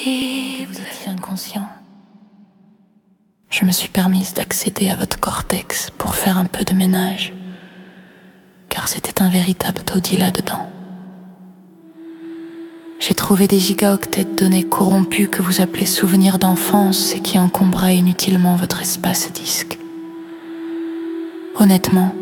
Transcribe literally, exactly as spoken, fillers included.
Et vous étiez inconscient. Je me suis permise d'accéder à votre cortex pour faire un peu de ménage, car c'était un véritable taudis là-dedans. J'ai trouvé des gigaoctets de données corrompues que vous appelez souvenirs d'enfance et qui encombraient inutilement votre espace disque. Honnêtement,